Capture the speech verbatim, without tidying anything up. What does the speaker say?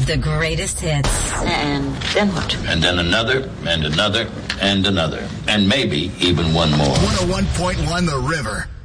of the greatest hits. And then what? And then another, and another, and another. And maybe even one more. one oh one point one The River.